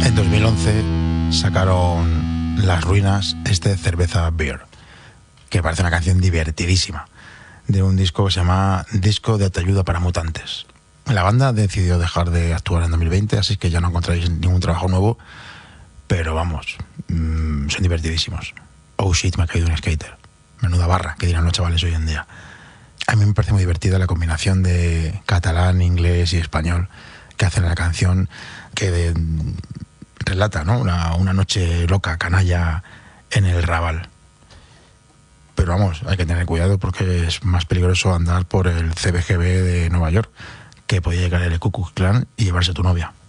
En 2011 sacaron Las Ruinas, Cerveza Beer, que parece una canción divertidísima, de un disco que se llama Disco de Autoayuda para Mutantes. La banda decidió dejar de actuar en 2020, así que ya no encontráis ningún trabajo nuevo, pero vamos, son divertidísimos. Oh shit, me ha caído un skater. Menuda barra, que dirán los chavales hoy en día. A mí me parece muy divertida la combinación de catalán, inglés y español que hacen la canción, que relata, ¿no?, una noche loca, canalla en el Raval. Pero vamos, hay que tener cuidado porque es más peligroso andar por el CBGB de Nueva York, que podía llegar el Ku Klux Klan y llevarse a tu novia.